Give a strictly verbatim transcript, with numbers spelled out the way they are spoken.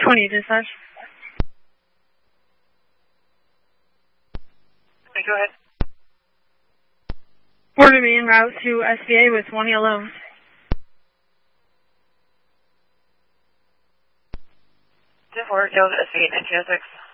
twenty, dispatch. Okay, go ahead. Order me en route to S V A with one yellow. ten four, Tails S V A nineteen oh six.